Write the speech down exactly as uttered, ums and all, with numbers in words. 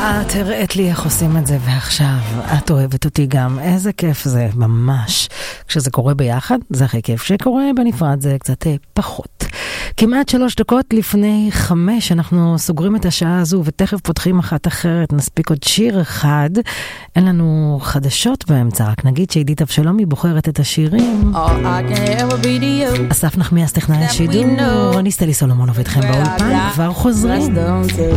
את הראית לי איך עושים את זה, ועכשיו את אוהבת אותי גם. איזה כיף זה, ממש. כשזה קורה ביחד, זה הכי כיף. שקורה בנפרד זה קצת פחות. כמעט שלוש דקות לפני חמש, אנחנו סוגרים את השעה הזו, ותכף פותחים אחת אחרת. נספיק עוד שיר אחד. אין לנו חדשות באמצע, רק נגיד שעידית אבשלומי בוחרת את השירים. אסף נחמיאס טכנאי השידור. רוני סטלי סולומון עובד לכם באולפן, כבר חוזרים.